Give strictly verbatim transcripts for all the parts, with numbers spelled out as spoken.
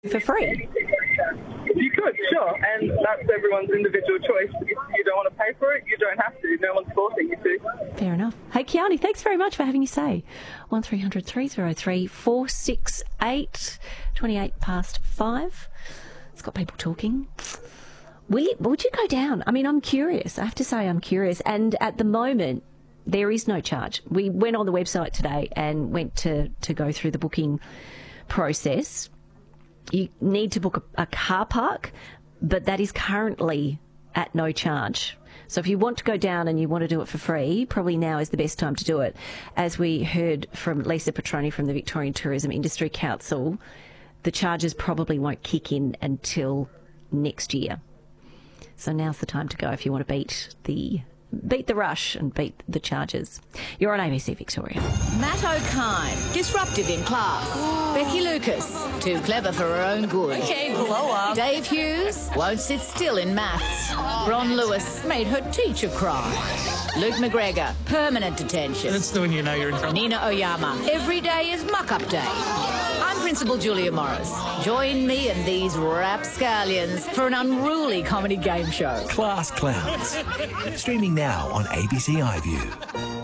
for free? You could, sure, and that's everyone's individual choice. If you don't want to pay for it, you don't have to. No one's forcing you to. Fair enough. Hey, Kiani, thanks very much for having your say. one three hundred three oh three four six eight, twenty-eight past five. It's got people talking. Will you, would you go down? I mean, I'm curious. I have to say I'm curious. And at the moment, there is no charge. We went on the website today and went to, to go through the booking process. You need to book a, a car park, but that is currently at no charge. So if you want to go down and you want to do it for free, probably now is the best time to do it. As we heard from Lisa Petroni from the Victorian Tourism Industry Council, the charges probably won't kick in until next year. So now's the time to go if you want to beat the beat the rush and beat the charges. You're on A B C Victoria. Matt O'Kine, disruptive in class. Ooh. Becky Lucas, too clever for her own good. Okay, blow up. Dave Hughes won't sit still in maths. Ron Lewis made her teacher cry. Luke McGregor, permanent detention. That's when you know you're in trouble. Nina Oyama, every day is muck-up day. I'm Principal Julia Morris. Join me and these rapscallions for an unruly comedy game show. Class Clowns. Streaming now on A B C iView.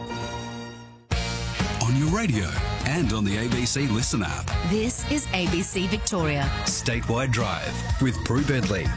On your radio and on the A B C Listen app. This is A B C Victoria. Statewide Drive with Prue Bentley.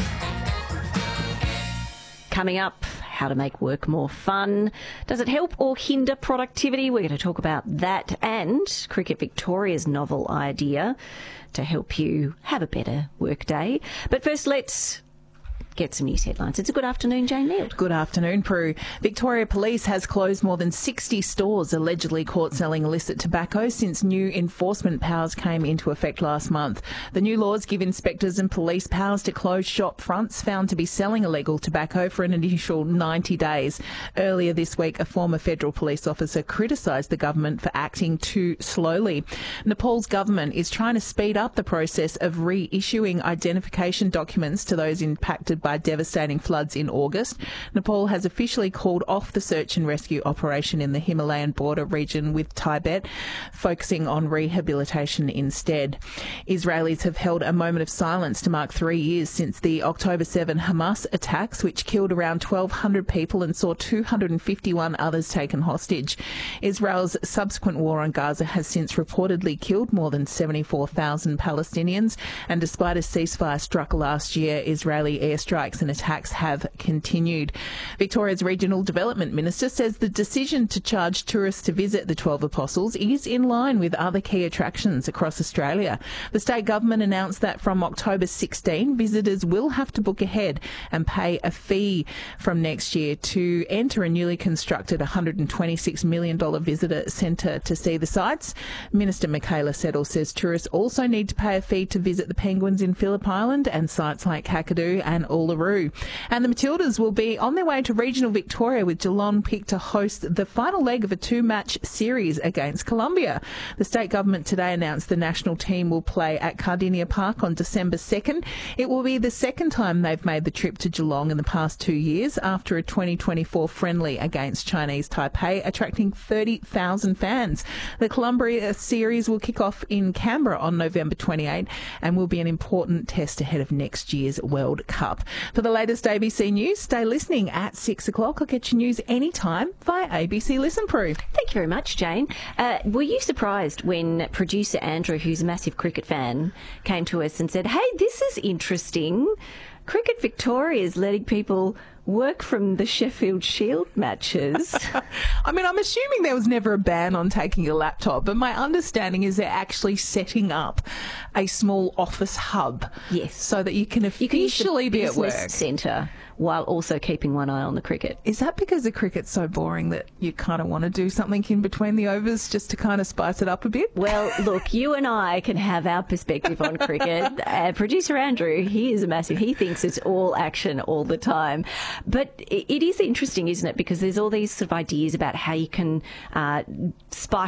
Coming up, how to make work more fun. Does it help or hinder productivity? We're going to talk about that and Cricket Victoria's novel idea to help you have a better work day. But first, let's get some news headlines. It's a good afternoon, Jane Neild. Good afternoon, Prue. Victoria Police has closed more than sixty stores allegedly caught selling illicit tobacco since new enforcement powers came into effect last month. The new laws give inspectors and police powers to close shop fronts found to be selling illegal tobacco for an initial ninety days. Earlier this week, a former federal police officer criticised the government for acting too slowly. Nepal's government is trying to speed up the process of reissuing identification documents to those impacted by devastating floods in August. Nepal has officially called off the search and rescue operation in the Himalayan border region with Tibet, focusing on rehabilitation instead. Israelis have held a moment of silence to mark three years since the October seventh Hamas attacks, which killed around twelve hundred people and saw two hundred fifty-one others taken hostage. Israel's subsequent war on Gaza has since reportedly killed more than seventy-four thousand Palestinians, and despite a ceasefire struck last year, Israeli airstrikes and attacks have continued. Victoria's Regional Development Minister says the decision to charge tourists to visit the twelve Apostles is in line with other key attractions across Australia. The state government announced that from October sixteenth, visitors will have to book ahead and pay a fee from next year to enter a newly constructed one hundred twenty-six million dollars visitor centre to see the sights. Minister Michaela Settle says tourists also need to pay a fee to visit the penguins in Phillip Island and sites like Kakadu and Uluru. And the Matildas will be on their way to regional Victoria with Geelong picked to host the final leg of a two-match series against Colombia. The state government today announced the national team will play at Cardinia Park on December second. It will be the second time they've made the trip to Geelong in the past two years after a twenty twenty-four friendly against Chinese Taipei, attracting thirty thousand fans. The Colombia series will kick off in Canberra on November twenty-eighth and will be an important test ahead of next year's World Cup. For the latest A B C News, stay listening at six o'clock. I'll get your news anytime via A B C Listen Proof. Thank you very much, Jane. Uh, were you surprised when producer Andrew, who's a massive cricket fan, came to us and said, hey, this is interesting. Cricket Victoria is letting people work from the Sheffield Shield matches. I mean, I'm assuming there was never a ban on taking a laptop, but my understanding is they're actually setting up a small office hub. Yes. So that you can officially you can be at work. Centre while also keeping one eye on the cricket. Is that because the cricket's so boring that you kind of want to do something in between the overs just to kind of spice it up a bit? Well, look, you and I can have our perspective on cricket. Uh, producer Andrew, he is a massive, he thinks it's all action all the time. But it is interesting, isn't it? Because there's all these sort of ideas about how you can uh, spice up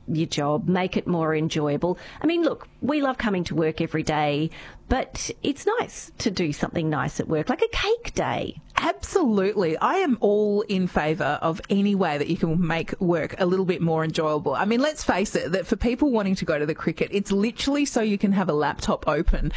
your job, make it more enjoyable. I mean, look, we love coming to work every day, but it's nice to do something nice at work, like a cake day. Absolutely. I am all in favour of any way that you can make work a little bit more enjoyable. I mean, let's face it, that for people wanting to go to the cricket, it's literally so you can have a laptop open